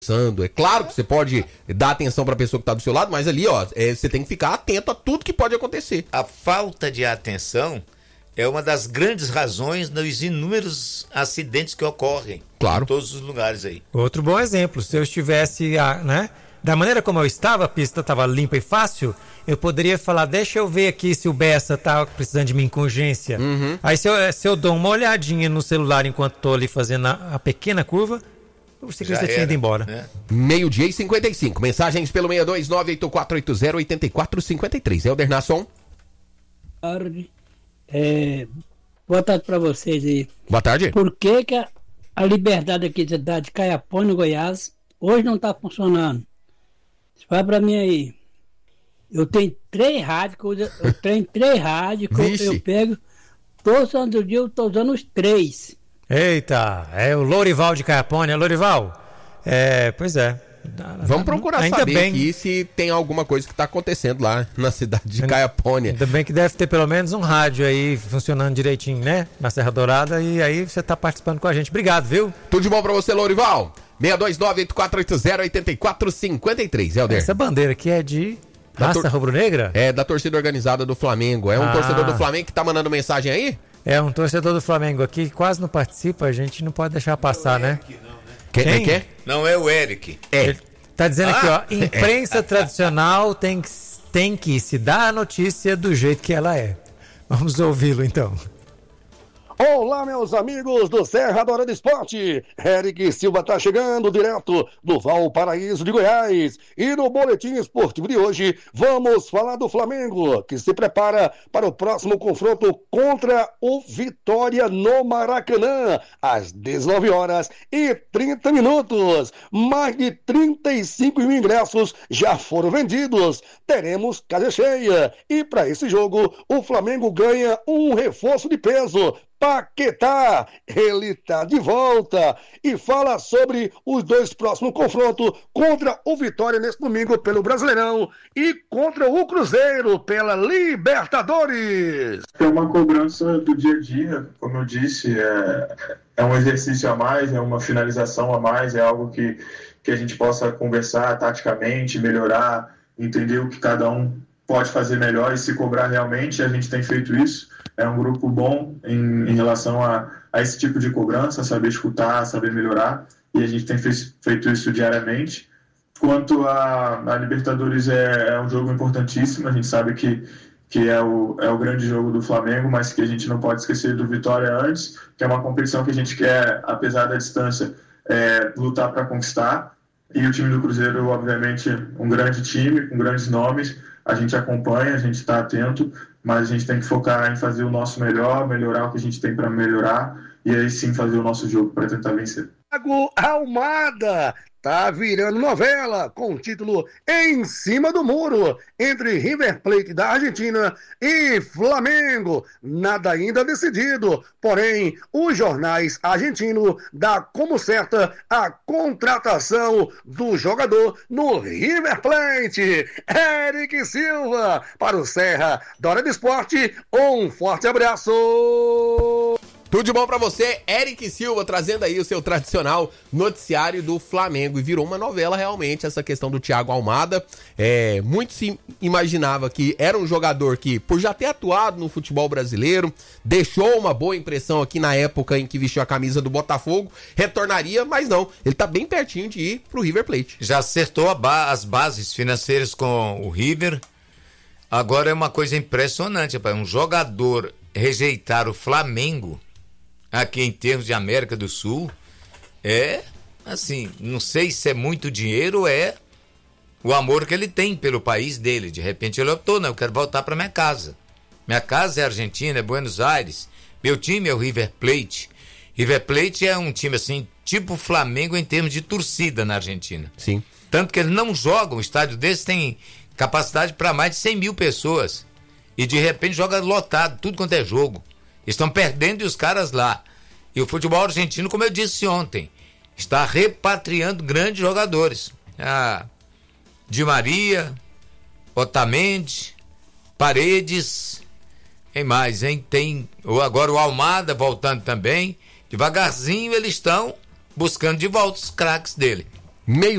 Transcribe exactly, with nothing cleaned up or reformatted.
É claro que você pode dar atenção para a pessoa que está do seu lado, mas ali, ó, é, você tem que ficar atento a tudo que pode acontecer. A falta de atenção é uma das grandes razões dos inúmeros acidentes que ocorrem, claro, em todos os lugares aí. Outro bom exemplo, se eu estivesse, né, da maneira como eu estava, a pista estava limpa e fácil, eu poderia falar, deixa eu ver aqui se o Bessa tá precisando de mim com urgência. Uhum. Aí se eu, se eu dou uma olhadinha no celular enquanto estou ali fazendo a, a pequena curva, o ciclista tinha ido embora. Né? Meio-dia e cinquenta e cinco. Mensagens pelo seis dois nove oito quatro oito zero oito quatro cinco três. Helder Nasson. Boa tarde. É, boa tarde para vocês aí. Boa tarde. Por que, que a, a Liberdade aqui da cidade de Caiapó, no Goiás, hoje não está funcionando? Fala para mim aí. Eu tenho três rádios, que eu, uso- eu tenho três rádios que Vixe. eu, eu pego. Todo santo dia eu estou usando os três. Eita, é o Lourival de Caiapônia. Lourival, é, pois é. Vamos procurar Ainda saber bem, aqui se tem alguma coisa que está acontecendo lá na cidade de Caiapônia. Ainda bem que deve ter pelo menos um rádio aí funcionando direitinho, né? Na Serra Dourada, e aí você tá participando com a gente. Obrigado, viu? Tudo de bom pra você, Lourival? seis dois nove oito quatro oito zero oito quatro cinco três, Helder. Essa bandeira aqui é de Da raça tor- rubro-negra? É da torcida organizada do Flamengo. É um Ah. torcedor do Flamengo que tá mandando mensagem aí? É um torcedor do Flamengo aqui que quase não participa, a gente não pode deixar passar, né? Quem? Quem? Quem? Não é o Eric. É. Ele tá dizendo aqui, Ah. ó, imprensa tradicional tem que, tem que se dar a notícia do jeito que ela é. Vamos ouvi-lo então. Olá, meus amigos do Serra Dourada Esporte. Eric Silva tá chegando direto do Valparaíso de Goiás. E no Boletim Esportivo de hoje, vamos falar do Flamengo, que se prepara para o próximo confronto contra o Vitória no Maracanã, às dezenove horas e trinta minutos. Mais de trinta e cinco mil ingressos já foram vendidos. Teremos casa cheia. E para esse jogo, o Flamengo ganha um reforço de peso. Paquetá, ele tá de volta e fala sobre os dois próximos confrontos contra o Vitória nesse domingo pelo Brasileirão e contra o Cruzeiro pela Libertadores. É uma cobrança do dia a dia, como eu disse, é, é um exercício a mais, é uma finalização a mais, é algo que, que a gente possa conversar taticamente, melhorar, entender o que cada um pode fazer melhor e se cobrar realmente. A gente tem feito isso. É um grupo bom em, em relação a, a esse tipo de cobrança, saber escutar, saber melhorar, e a gente tem fez, feito isso diariamente. Quanto a, a Libertadores, é, é um jogo importantíssimo, a gente sabe que, que é, o, é o grande jogo do Flamengo, mas que a gente não pode esquecer do Vitória antes, que é uma competição que a gente quer, apesar da distância, é, lutar para conquistar. E o time do Cruzeiro, obviamente, um grande time, com grandes nomes, a gente acompanha, a gente está atento, mas a gente tem que focar em fazer o nosso melhor, melhorar o que a gente tem para melhorar, e aí sim fazer o nosso jogo para tentar vencer. Thiago Almada tá virando novela com o título Em Cima do Muro entre River Plate da Argentina e Flamengo. Nada ainda decidido, porém os jornais argentinos dão como certa a contratação do jogador no River Plate. Eric Silva para o Serra Dourada Esporte, um forte abraço. Tudo de bom pra você, Eric Silva, trazendo aí o seu tradicional noticiário do Flamengo. E virou uma novela realmente essa questão do Thiago Almada. É, muito se imaginava que era um jogador que, por já ter atuado no futebol brasileiro, deixou uma boa impressão aqui na época em que vestiu a camisa do Botafogo, retornaria, mas não, ele tá bem pertinho de ir pro River Plate. Já acertou a ba- as bases financeiras com o River. Agora é uma coisa impressionante, rapaz. Um jogador rejeitar o Flamengo aqui em termos de América do Sul, é assim, não sei se é muito dinheiro ou é o amor que ele tem pelo país dele. De repente ele optou, não, eu quero voltar para minha casa. Minha casa é Argentina, é Buenos Aires, meu time é o River Plate. River Plate é um time assim, tipo Flamengo em termos de torcida na Argentina. Sim. Tanto que eles não jogam, o estádio desse tem capacidade para mais de cem mil pessoas. E de repente joga lotado, tudo quanto é jogo. Estão perdendo e os caras lá. E o futebol argentino, como eu disse ontem, está repatriando grandes jogadores. Ah, Di Maria, Otamendi, Paredes, quem mais, hein? Tem agora o Almada voltando também. Devagarzinho eles estão buscando de volta os craques dele. meio